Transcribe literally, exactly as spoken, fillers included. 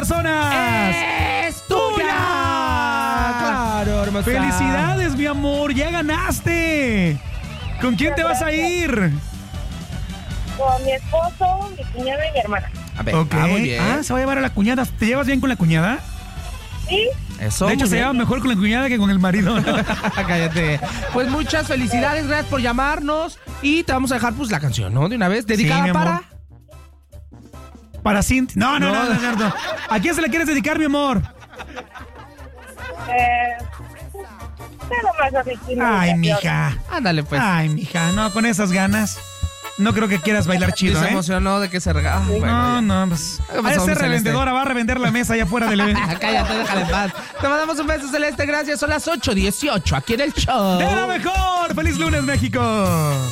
personas ¡es tuya! Claro, hermosa. ¡Felicidades, mi amor! ¡Ya ganaste! ¿Con quién te vas a ir? Con mi esposo, mi cuñada y mi hermana. A ver, Ok. ah, muy bien. Ah, se va a llevar a la cuñada. ¿Te llevas bien con la cuñada? Sí, Eso, De hecho, muy se bien. lleva mejor con la cuñada que con el marido. Cállate. Pues muchas felicidades, gracias por llamarnos. Y te vamos a dejar pues la canción, ¿no? De una vez, dedicada mi amor. para... Para Cintia. No, no, no, No. no, no, no. ¿A quién se la quieres dedicar, mi amor? eh, nada más a mi cuñada. Ay, mija. Ándale, pues. Ay, mija. No, con esas ganas. No creo que quieras bailar chido, se ¿eh? emocionó de que se regala. Ah, bueno, No, ya. no, pues. ¿Qué pasó, Va a mi ser Celeste? revendedora, va a revender la mesa allá afuera del evento. Cállate, déjale en paz. Te mandamos un beso, Celeste, gracias. Son las ocho dieciocho aquí en el show. ¡De la mejor! ¡Feliz lunes, México!